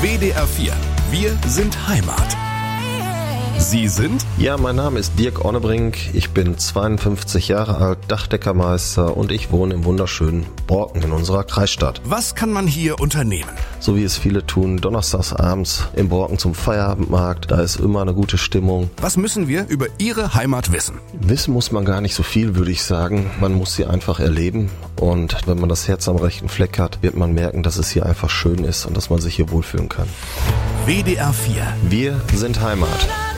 WDR 4. Wir sind Heimat. Sie sind? Ja, mein Name ist Dirk Onnebrink, ich bin 52 Jahre alt, Dachdeckermeister und ich wohne im wunderschönen Borken in unserer Kreisstadt. Was kann man hier unternehmen? So wie es viele tun, donnerstags abends im Borken zum Feierabendmarkt, da ist immer eine gute Stimmung. Was müssen wir über Ihre Heimat wissen? Wissen muss man gar nicht so viel, würde ich sagen. Man muss sie einfach erleben und wenn man das Herz am rechten Fleck hat, wird man merken, dass es hier einfach schön ist und dass man sich hier wohlfühlen kann. WDR 4. Wir sind Heimat.